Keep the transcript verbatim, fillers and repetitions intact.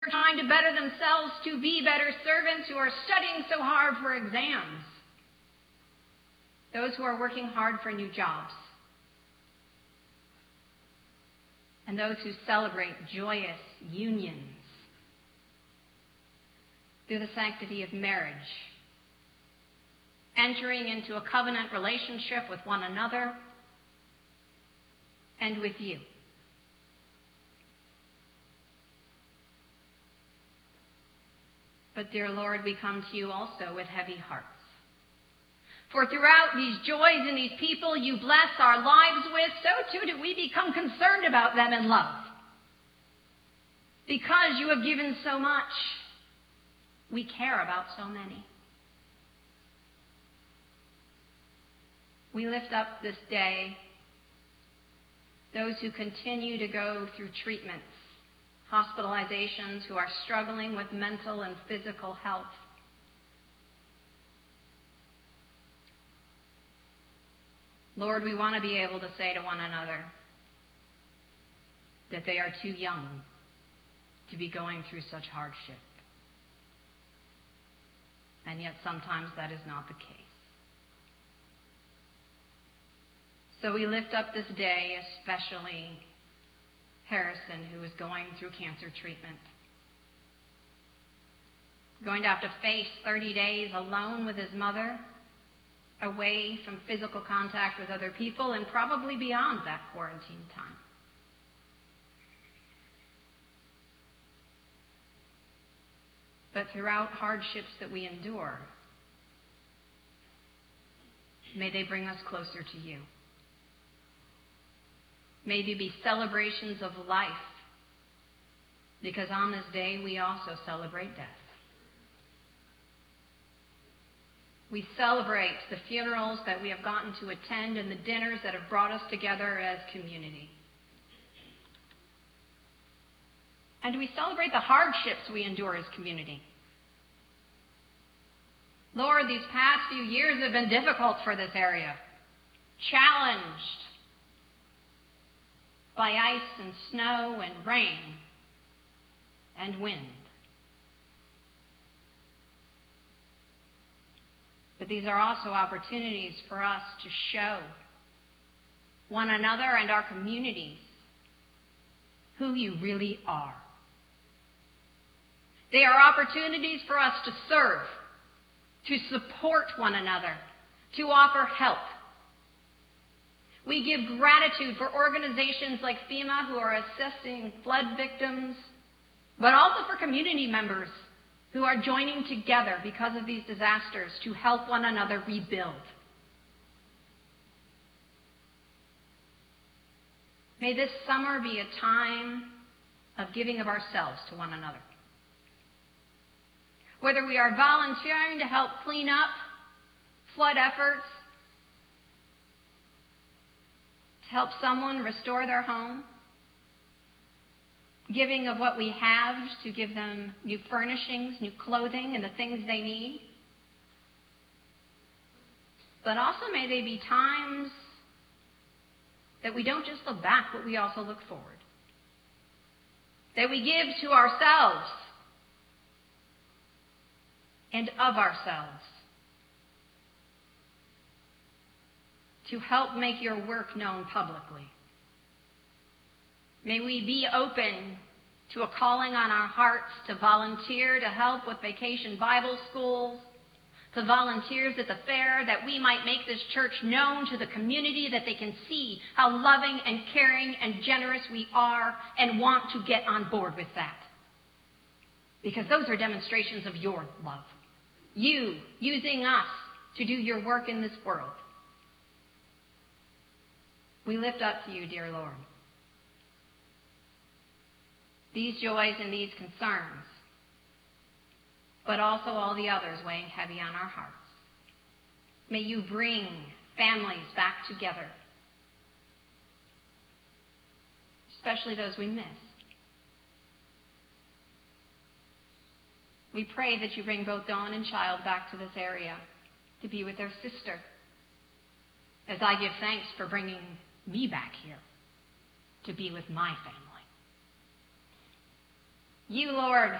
trying to better themselves to be better servants, who are studying so hard for exams, those who are working hard for new jobs, and those who celebrate joyous unions through the sanctity of marriage, entering into a covenant relationship with one another and with you. But, dear Lord, we come to you also with heavy hearts. For throughout these joys and these people you bless our lives with, so too do we become concerned about them in love. Because you have given so much, we care about so many. We lift up this day those who continue to go through treatments, hospitalizations, who are struggling with mental and physical health. Lord, we want to be able to say to one another that they are too young to be going through such hardship. And yet sometimes that is not the case. So we lift up this day, especially Harrison, who is going through cancer treatment. Going to have to face thirty days alone with his mother, away from physical contact with other people, and probably beyond that quarantine time. But throughout hardships that we endure, may they bring us closer to you. May they be celebrations of life, because on this day we also celebrate death. We celebrate the funerals that we have gotten to attend and the dinners that have brought us together as community. And we celebrate the hardships we endure as community. Lord, these past few years have been difficult for this area, challenged by ice and snow and rain and wind. But these are also opportunities for us to show one another and our communities who you really are. They are opportunities for us to serve, to support one another, to offer help. We give gratitude for organizations like FEMA who are assisting flood victims, but also for community members who are joining together because of these disasters to help one another rebuild. May this summer be a time of giving of ourselves to one another. Whether we are volunteering to help clean up flood efforts, to help someone restore their home, giving of what we have to give them new furnishings, new clothing, and the things they need. But also may they be times that we don't just look back, but we also look forward. That we give to ourselves and of ourselves to help make your work known publicly. May we be open to a calling on our hearts to volunteer to help with vacation Bible schools, to volunteers at the fair, that we might make this church known to the community, that they can see how loving and caring and generous we are and want to get on board with that. Because those are demonstrations of your love. You using us to do your work in this world. We lift up to you, dear Lord, these joys and these concerns, but also all the others weighing heavy on our hearts. May you bring families back together, especially those we miss. We pray that you bring both Dawn and Child back to this area to be with their sister, as I give thanks for bringing me back here to be with my family. You, Lord,